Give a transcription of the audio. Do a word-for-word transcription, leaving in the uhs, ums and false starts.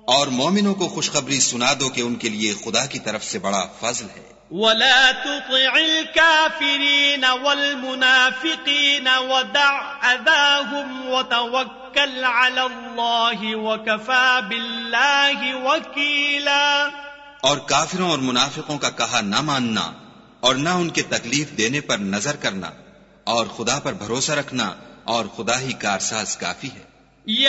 और मोमिनों को खुशखबरी सुना दो कि उनके लिए खुदा की तरफ से बड़ा फजल है। वला तुति'ल काफिरीन वल मुनाफिकीन वदअ अदाहुम वतवक्कल अला अल्लाह वकफा बिल्लाहि वकीला। और काफिरों और मुनाफिकों का कहा न मानना और न उनके तकलीफ देने पर नजर करना और खुदा पर भरोसा रखना, और खुदा ही कारसाज काफी है।